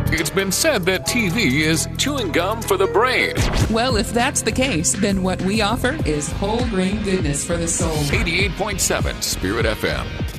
It's been said that TV is chewing gum for the brain. Well, if that's the case, then what we offer is whole grain goodness for the soul. 88.7 Spirit FM.